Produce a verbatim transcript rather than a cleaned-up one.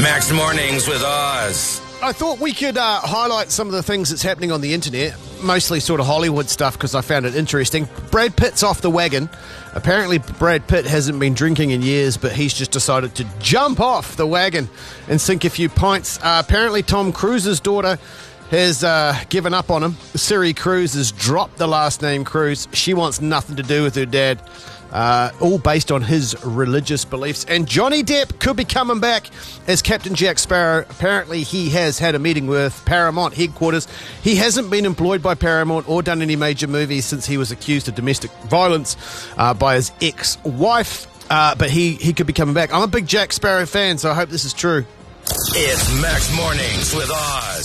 Max Mornings with Oz. I thought we could uh, highlight some of the things that's happening on the internet, mostly sort of Hollywood stuff because I found it interesting. Brad Pitt's off the wagon. Apparently Brad Pitt hasn't been drinking in years, but he's just decided to jump off the wagon and sink a few pints. Uh, apparently Tom Cruise's daughter has uh, given up on him. Siri Cruise has dropped the last name Cruise. She wants nothing to do with her dad. Uh, all based on his religious beliefs. And Johnny Depp could be coming back as Captain Jack Sparrow. Apparently he has had a meeting with Paramount headquarters. He hasn't been employed by Paramount or done any major movies since he was accused of domestic violence uh, by his ex-wife. Uh, but he, he could be coming back. I'm a big Jack Sparrow fan, so I hope this is true. It's Max Mornings with Oz.